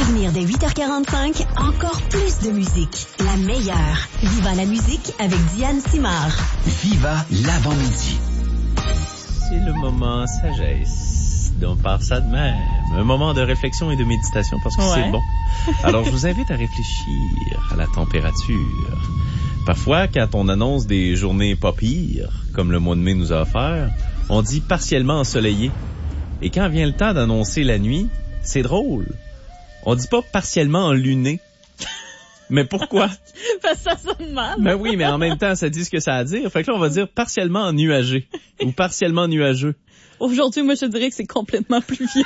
venir dès 8h45, encore plus de musique. La meilleure. Viva la musique avec Diane Simard. Viva l'avant-midi. C'est le moment sagesse. Donc, par ça de même. Un moment de réflexion et de méditation parce que c'est bon. Alors, je vous invite à réfléchir à la température. Parfois, quand on annonce des journées pas pires, comme le mois de mai nous a offert, on dit partiellement ensoleillé. Et quand vient le temps d'annoncer la nuit, c'est drôle. On dit pas partiellement enluné. Mais pourquoi? Parce que ça sonne mal. Ben oui, mais en même temps, ça dit ce que ça a à dire. Fait que là, on va dire partiellement ennuagé ou partiellement nuageux. Aujourd'hui, moi, je dirais que c'est complètement pluvieux.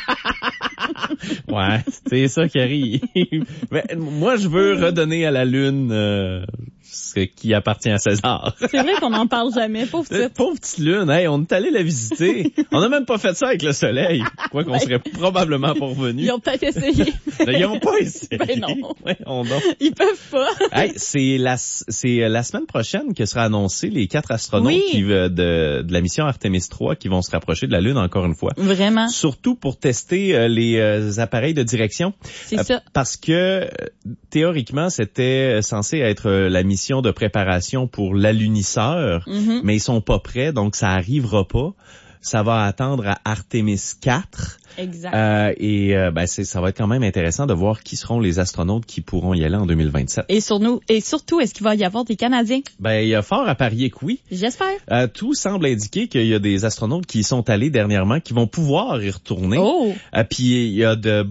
Ouais, c'est ça qui arrive. Mais moi, je veux redonner à la Lune ce qui appartient à César. C'est vrai qu'on n'en parle jamais, pauvre petite. Pauvre petite Lune, hey, on est allé la visiter. On n'a même pas fait ça avec le soleil. Quoi qu'on serait probablement pas revenus. Ils ont peut-être essayé. Ils n'ont pas essayé. Ben non. Ouais, Ils peuvent pas. Hey, c'est la semaine prochaine que sera annoncé les 4 astronautes de la mission Artemis 3 qui vont se rapprocher de la Lune encore une fois. Vraiment. Surtout pour tester les appareils de direction. C'est ça. Parce que théoriquement, c'était censé être la mission de préparation pour l'alunisseur, mais ils sont pas prêts, donc ça arrivera pas. Ça va attendre à Artemis 4. Exact. Ça va être quand même intéressant de voir qui seront les astronautes qui pourront y aller en 2027. Et surtout, est-ce qu'il va y avoir des Canadiens? Ben, il y a fort à parier que oui. J'espère. Tout semble indiquer qu'il y a des astronautes qui y sont allés dernièrement, qui vont pouvoir y retourner. Oh! Puis il y a de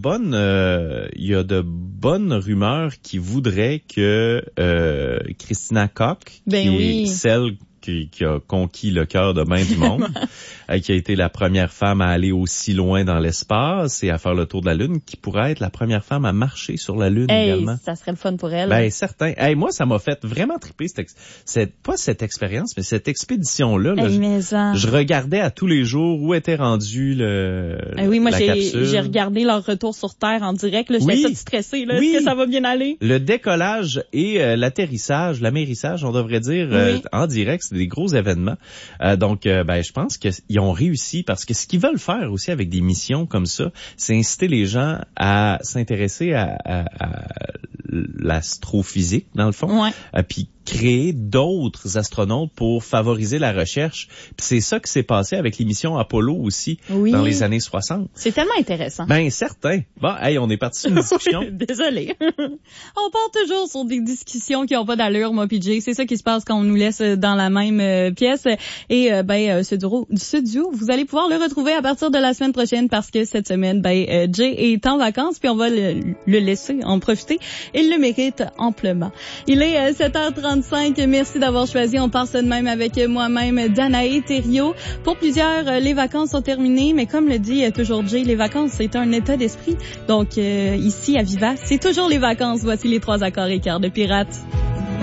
bonnes rumeurs qui voudraient que Christina Koch, est celle qui a conquis le cœur de bien du monde, qui a été la première femme à aller aussi loin dans l'espace et à faire le tour de la Lune, qui pourrait être la première femme à marcher sur la Lune également. Ça serait le fun pour elle. Ben, certain. Hey, moi, ça m'a fait vraiment triper pas cette expérience, mais cette expédition-là. Je regardais à tous les jours où était rendu moi, la capsule. J'ai regardé leur retour sur Terre en direct. Là, j'étais toute stressée. Là. Est-ce que ça va bien aller? Le décollage et l'atterrissage, l'amérissage, on devrait dire, en direct, c'est des gros événements. Donc, je pense qu'ils ont réussi parce que ce qu'ils veulent faire aussi avec des missions comme ça, c'est inciter les gens à s'intéresser à l'astrophysique, dans le fond. Ouais. Puis créer d'autres astronautes pour favoriser la recherche. Puis c'est ça qui s'est passé avec les missions Apollo aussi dans les années 60. C'est tellement intéressant. Ben, certain. Bon, hey, on est parti sur une discussion. Désolée. On part toujours sur des discussions qui n'ont pas d'allure, moi puis Jay. C'est ça qui se passe quand on nous laisse dans la même pièce. Et ce duo, vous allez pouvoir le retrouver à partir de la semaine prochaine parce que cette semaine, Jay est en vacances puis on va le laisser en profiter. Il le mérite amplement. Il est 7h35. Merci d'avoir choisi. On part ça de même avec moi-même, Danae Thériault. Pour plusieurs, les vacances sont terminées, mais comme le dit toujours Jay, les vacances, c'est un état d'esprit. Donc, ici, à Viva, c'est toujours les vacances. Voici les 3 accords et quarts de Pirates.